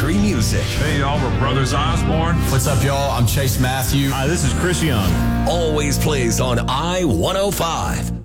country music. Hey, y'all, we're Brothers Osborne. What's up, y'all? I'm Chase Matthew. Hi, this is Chris Young. Always plays on I-105.